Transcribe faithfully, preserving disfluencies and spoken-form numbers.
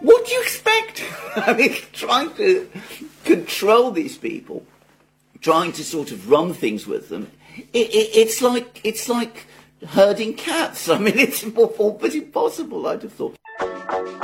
what do you expect? I mean, trying to control these people, trying to sort of run things with them, it, it, it's like it's like herding cats. I mean, it's all but impossible, I'd have thought.